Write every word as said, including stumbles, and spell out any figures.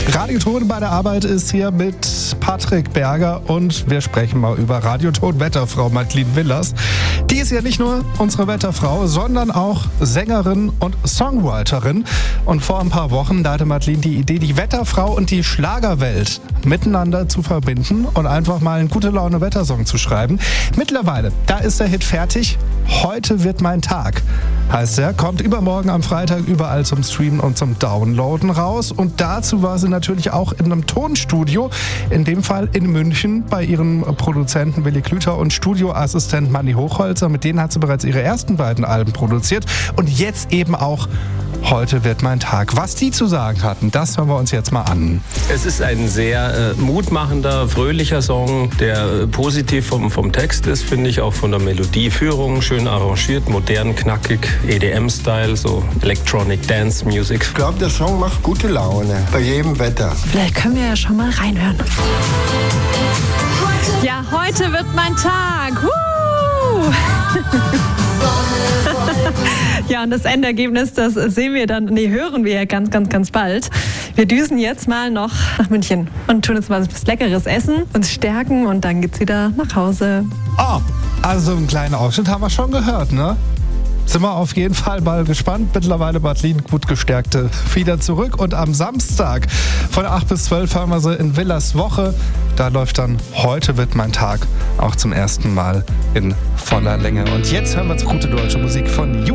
Radioton bei der Arbeit ist hier mit Patrick Berger und wir sprechen mal über Radioton-Wetterfrau Madeleine Willers. Die ist ja nicht nur unsere Wetterfrau, sondern auch Sängerin und Songwriterin. Und vor ein paar Wochen da hatte Madeleine die Idee, die Wetterfrau und die Schlagerwelt miteinander zu verbinden und einfach mal einen Gute-Laune-Wettersong zu schreiben. Mittlerweile, da ist der Hit fertig. Heute wird mein Tag, heißt er. Kommt übermorgen am Freitag überall zum Streamen und zum Downloaden raus. Und dazu war sie natürlich auch in einem Tonstudio, in dem Fall in München, bei ihrem Produzenten Willi Klüter und Studioassistent Manni Hochholzer. Mit denen hat sie bereits ihre ersten beiden Alben produziert. Und jetzt eben auch Heute wird mein Tag. Was die zu sagen hatten, das hören wir uns jetzt mal an. Es ist ein sehr äh, mutmachender, fröhlicher Song, der äh, positiv vom, vom Text ist, finde ich, auch von der Melodieführung. Schön arrangiert, modern, knackig, E D M-Style, so Electronic Dance Music. Ich glaube, der Song macht gute Laune, bei jedem Wetter. Vielleicht können wir ja schon mal reinhören. Ja, heute wird mein Tag. Woo! Ja, und das Endergebnis, das sehen wir dann, nee, hören wir ja ganz, ganz, ganz bald. Wir düsen jetzt mal noch nach München und tun jetzt mal was Leckeres essen, uns stärken und dann geht's wieder nach Hause. Oh, also einen kleinen Ausschnitt haben wir schon gehört, ne? Sind wir auf jeden Fall mal gespannt. Mittlerweile Madeleine gut gestärkte wieder zurück. Und am Samstag von acht bis zwölf hören wir sie in Willers Woche. Da läuft dann Heute wird mein Tag auch zum ersten Mal in voller Länge. Und jetzt hören wir jetzt gute deutsche Musik von Julia.